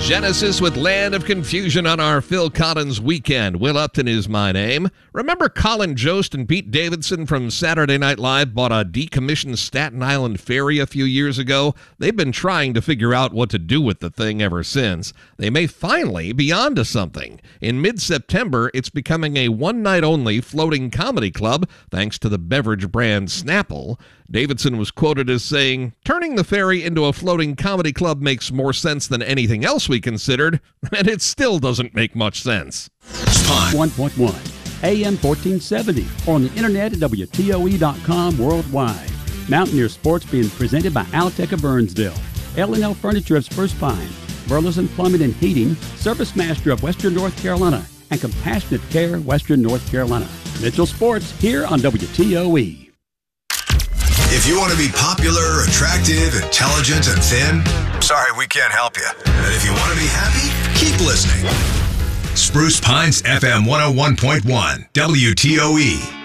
Genesis with Land of Confusion on our Phil Collins weekend. Will Upton is my name. Remember Colin Jost and Pete Davidson from Saturday Night Live bought a decommissioned Staten Island ferry a few years ago? They've been trying to figure out what to do with the thing ever since. They may finally be onto something. In mid-September, it's becoming a one-night-only floating comedy club thanks to the beverage brand Snapple. Davidson was quoted as saying, "Turning the ferry into a floating comedy club makes more sense than anything else we considered, and it still doesn't make much sense." 1.1, AM 1470, or on the internet at WTOE.com worldwide. Mountaineer Sports being presented by Alteca Burnsville, L&L Furniture of Spruce Pine, Burleson Plumbing and Heating, Service Master of Western North Carolina, and Compassionate Care Western North Carolina. Mitchell Sports here on WTOE. If you want to be popular, attractive, intelligent, and thin, sorry, we can't help you. And if you want to be happy, keep listening. Spruce Pines FM 101.1, WTOE.